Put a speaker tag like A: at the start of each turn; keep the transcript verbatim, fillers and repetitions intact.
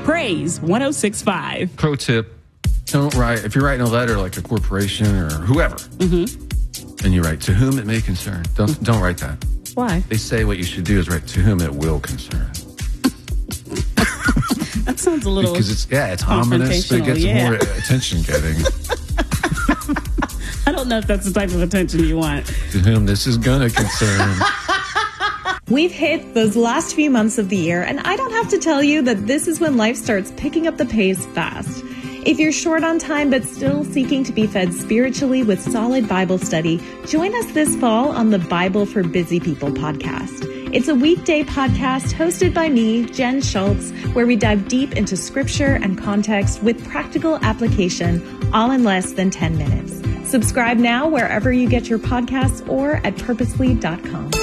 A: Praise one oh six point five.
B: Pro tip, don't write, if you're writing a letter like a corporation or whoever,
A: Mm-hmm.
B: and you write, to whom it may concern, don't mm-hmm. don't write that.
A: Why?
B: They say what you should do is write, to whom it will concern.
A: That sounds a little
B: Because it's, yeah, it's ominous, but it gets
A: yeah.
B: more attention getting.
A: I don't know if that's the type of attention you want.
B: To whom this is gonna concern.
C: We've hit those last few months of the year, and I don't have to tell you that this is when life starts picking up the pace fast. If you're short on time but still seeking to be fed spiritually with solid Bible study, join us this fall on the Bible for Busy People podcast. It's a weekday podcast hosted by me, Jen Schultz, where we dive deep into scripture and context with practical application, all in less than ten minutes. Subscribe now wherever you get your podcasts or at purposely dot com.